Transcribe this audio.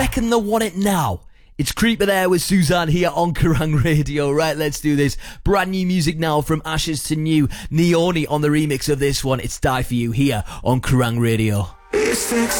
reckon they want it now. It's Creeper there with Suzanne here on Kerrang Radio. Right, let's do this. Brand new music now from Ashes to New. Neoni on the remix of this one. It's Die For You here on Kerrang Radio. It's